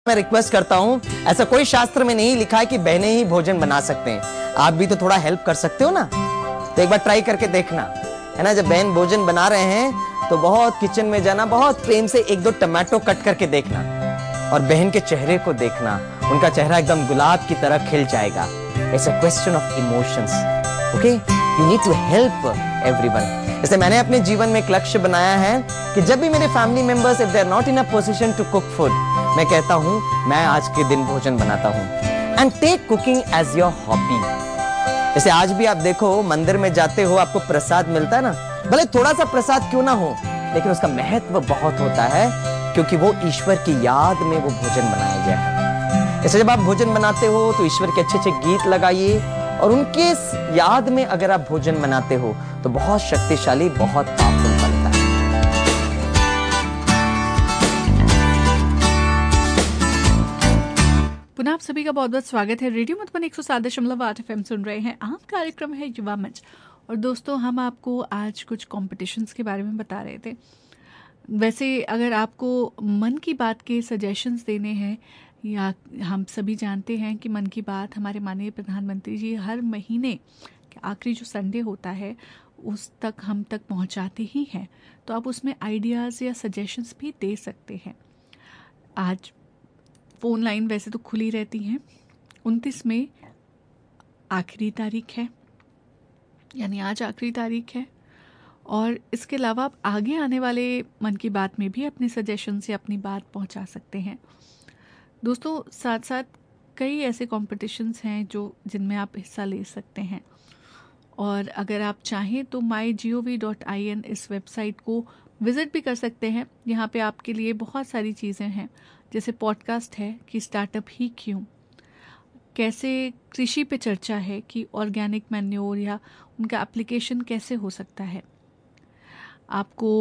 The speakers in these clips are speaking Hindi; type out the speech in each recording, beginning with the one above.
मैं रिक्वेस्ट करता हूं, ऐसा कोई शास्त्र में नहीं लिखा है कि बहनें ही भोजन बना सकते हैं। आप भी तो थोड़ा हेल्प कर सकते हो ना। तो एक बार ट्राई करके देखना, है ना। जब बहन भोजन बना रहे हैं तो बहुत किचन में जाना, बहुत प्रेम से एक दो टमाटो कट करके देखना और बहन के चेहरे को देखना। उनका चेहरा एकदम गुलाब की तरह खिल जाएगा। It's a question of emotions. Okay, you need to help everyone. इसलिए मैंने अपने जीवन में एक लक्ष्य बनाया है कि जब भी मेरे family members if they are not in a position to cook food, मैं कहता हूं मैं आज के दिन भोजन बनाता हूं। And take cooking as your hobby. जैसे आज भी आप देखो, मंदिर में जाते हो, आपको प्रसाद मिलता है ना। भले थोड़ा सा प्रसाद क्यों ना हो, लेकिन उसका महत्व बहुत होता है, क्योंकि वो ईश्वर की याद में वो भोजन बनाया गया है। इसलिए जब आप भोजन बनाते हो तो ईश्वर के अच्छे अच्छे गीत लगाइए और उनके याद में अगर आप भोजन बनाते हो तो बहुत शक्तिशाली, बहुत पावरफुल बनता है। पुनः आप सभी का बहुत बहुत स्वागत है। रेडियो मधुबन 107.8 FM सुन रहे हैं। आप कार्यक्रम है युवा मंच। और दोस्तों, हम आपको आज कुछ कॉम्पिटिशन्स के बारे में बता रहे थे। वैसे अगर आपको मन की बात के सजेशंस देने हैं, या हम सभी जानते हैं कि मन की बात हमारे माननीय प्रधानमंत्री जी हर महीने के आखिरी जो संडे होता है उस तक हम तक पहुंचाते ही हैं, तो आप उसमें आइडियाज़ या सजेशंस भी दे सकते हैं। आज फ़ोन लाइन वैसे तो खुली रहती हैं। 29 में आखिरी तारीख है, यानी आज आखिरी तारीख है। और इसके अलावा आप आगे आने वाले मन की बात में भी अपने सजेशन से अपनी बात पहुंचा सकते हैं। दोस्तों, साथ साथ कई ऐसे कॉम्पिटिशन्स हैं जिनमें आप हिस्सा ले सकते हैं। और अगर आप चाहें तो mygov.in इस वेबसाइट को विज़िट भी कर सकते हैं। यहाँ पे आपके लिए बहुत सारी चीज़ें हैं, जैसे पॉडकास्ट है कि स्टार्टअप ही क्यों, कैसे कृषि पे चर्चा है कि ऑर्गेनिक मैन्योर या उनका एप्लीकेशन कैसे हो सकता है। आपको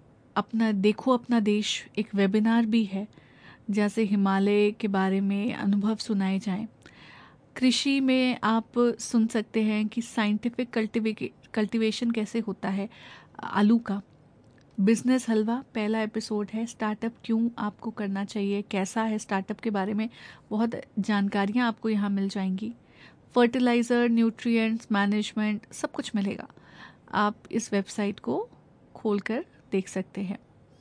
अपना देश एक वेबिनार भी है, जैसे हिमालय के बारे में अनुभव सुनाए जाएं। कृषि में आप सुन सकते हैं कि साइंटिफिक कल्टीवेशन कैसे होता है आलू का। बिजनेस हलवा पहला एपिसोड है। स्टार्टअप क्यों आपको करना चाहिए, कैसा है स्टार्टअप के बारे में बहुत जानकारियाँ आपको यहाँ मिल जाएंगी। फर्टिलाइज़र, न्यूट्रिएंट्स मैनेजमेंट सब कुछ मिलेगा। आप इस वेबसाइट को खोलकर देख सकते हैं।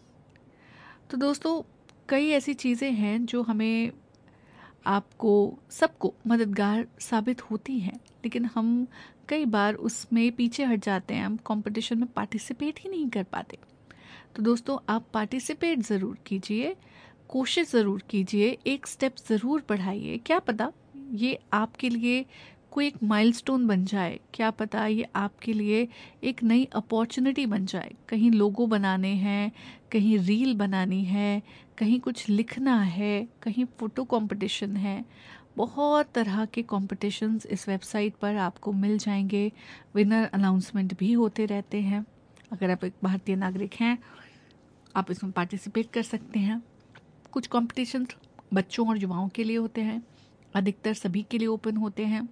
तो दोस्तों, कई ऐसी चीज़ें हैं जो हमें आपको सबको मददगार साबित होती हैं, लेकिन हम कई बार उसमें पीछे हट जाते हैं। हम कंपटीशन में पार्टिसिपेट ही नहीं कर पाते। तो दोस्तों, आप पार्टिसिपेट ज़रूर कीजिए, कोशिश ज़रूर कीजिए, एक स्टेप ज़रूर बढ़ाइए। क्या पता ये आपके लिए कोई एक माइलस्टोन बन जाए, क्या पता ये आपके लिए एक नई अपॉर्चुनिटी बन जाए। कहीं लोगो बनाने हैं, कहीं रील बनानी है, कहीं कुछ लिखना है, कहीं फ़ोटो कंपटीशन है। बहुत तरह के कॉम्पिटिशन्स इस वेबसाइट पर आपको मिल जाएंगे। विनर अनाउंसमेंट भी होते रहते हैं। अगर आप एक भारतीय नागरिक हैं, आप इसमें पार्टिसिपेट कर सकते हैं। कुछ कॉम्पिटिशन्स बच्चों और युवाओं के लिए होते हैं, अधिकतर सभी के लिए ओपन होते हैं।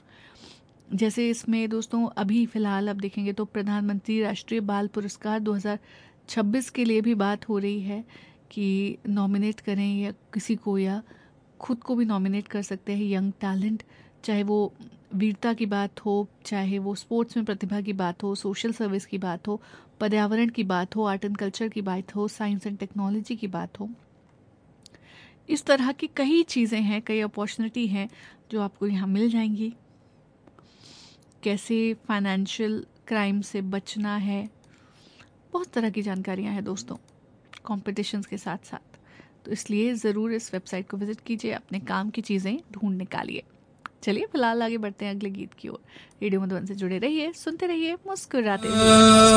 जैसे इसमें दोस्तों अभी फ़िलहाल आप देखेंगे तो प्रधानमंत्री राष्ट्रीय बाल पुरस्कार 2026 के लिए भी बात हो रही है कि नॉमिनेट करें या किसी को, या खुद को भी नॉमिनेट कर सकते हैं। यंग टैलेंट, चाहे वो वीरता की बात हो, चाहे वो स्पोर्ट्स में प्रतिभा की बात हो, सोशल सर्विस की बात हो, पर्यावरण की बात हो, आर्ट एंड कल्चर की बात हो, साइंस एंड टेक्नोलॉजी की बात हो। इस तरह की कई चीज़ें हैं, कई अपॉर्चुनिटी हैं जो आपको यहाँ मिल जाएंगी। कैसे फाइनेंशियल क्राइम से बचना है, बहुत तरह की जानकारियाँ हैं दोस्तों कॉम्पिटिशन्स के साथ साथ। तो इसलिए ज़रूर इस वेबसाइट को विज़िट कीजिए, अपने काम की चीज़ें ढूंढ निकालिए। चलिए फिलहाल आगे बढ़ते हैं अगले गीत की ओर। रेडियो मधुबन से जुड़े रहिए, सुनते रहिए, मुस्कुराते रहिए।